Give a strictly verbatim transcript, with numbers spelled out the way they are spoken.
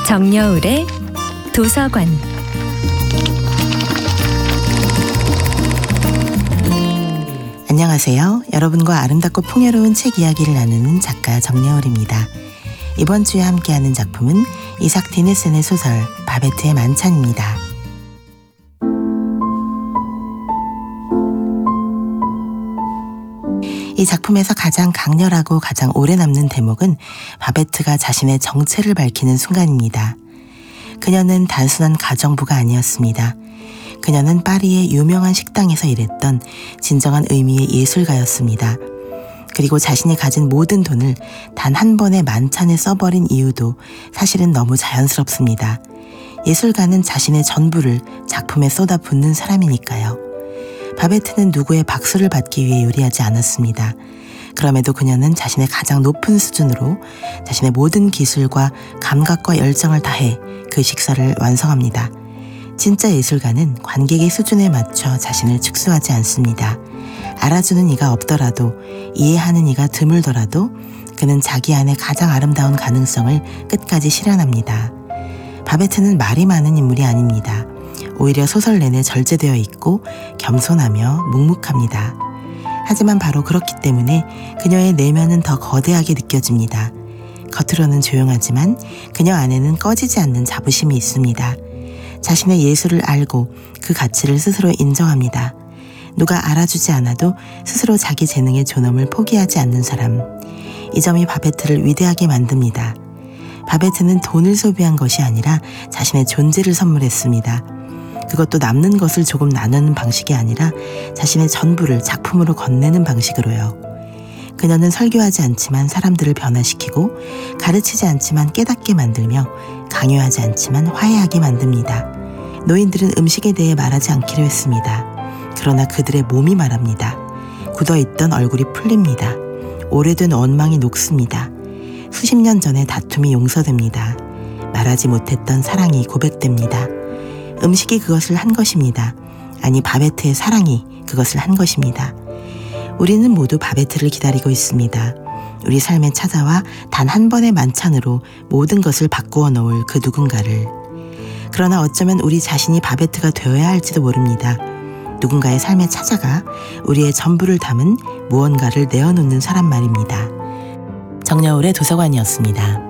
정여울의 도서관. 안녕하세요. 여러분과 아름답고 풍요로운 책 이야기를 나누는 작가 정여울입니다. 이번 주에 함께하는 작품은 이삭 디네센의 소설 바베트의 만찬입니다. 이 작품에서 가장 강렬하고 가장 오래 남는 대목은 바베트가 자신의 정체를 밝히는 순간입니다. 그녀는 단순한 가정부가 아니었습니다. 그녀는 파리의 유명한 식당에서 일했던 진정한 의미의 예술가였습니다. 그리고 자신이 가진 모든 돈을 단 한 번의 만찬에 써버린 이유도 사실은 너무 자연스럽습니다. 예술가는 자신의 전부를 작품에 쏟아붓는 사람이니까요. 바베트는 누구의 박수를 받기 위해 요리하지 않았습니다. 그럼에도 그녀는 자신의 가장 높은 수준으로 자신의 모든 기술과 감각과 열정을 다해 그 식사를 완성합니다. 진짜 예술가는 관객의 수준에 맞춰 자신을 축소하지 않습니다. 알아주는 이가 없더라도, 이해하는 이가 드물더라도 그는 자기 안에 가장 아름다운 가능성을 끝까지 실현합니다. 바베트는 말이 많은 인물이 아닙니다. 오히려 소설 내내 절제되어 있고 겸손하며 묵묵합니다. 하지만 바로 그렇기 때문에 그녀의 내면은 더 거대하게 느껴집니다. 겉으로는 조용하지만 그녀 안에는 꺼지지 않는 자부심이 있습니다. 자신의 예술을 알고 그 가치를 스스로 인정합니다. 누가 알아주지 않아도 스스로 자기 재능의 존엄을 포기하지 않는 사람. 이 점이 바베트를 위대하게 만듭니다. 바베트는 돈을 소비한 것이 아니라 자신의 존재를 선물했습니다. 그것도 남는 것을 조금 나누는 방식이 아니라 자신의 전부를 작품으로 건네는 방식으로요. 그녀는 설교하지 않지만 사람들을 변화시키고, 가르치지 않지만 깨닫게 만들며, 강요하지 않지만 화해하게 만듭니다. 노인들은 음식에 대해 말하지 않기로 했습니다. 그러나 그들의 몸이 말합니다. 굳어있던 얼굴이 풀립니다. 오래된 원망이 녹습니다. 수십 년 전의 다툼이 용서됩니다. 말하지 못했던 사랑이 고백됩니다. 음식이 그것을 한 것입니다. 아니, 바베트의 사랑이 그것을 한 것입니다. 우리는 모두 바베트를 기다리고 있습니다. 우리 삶에 찾아와 단 한 번의 만찬으로 모든 것을 바꾸어 놓을 그 누군가를. 그러나 어쩌면 우리 자신이 바베트가 되어야 할지도 모릅니다. 누군가의 삶에 찾아가 우리의 전부를 담은 무언가를 내어놓는 사람 말입니다. 정여울의 도서관이었습니다.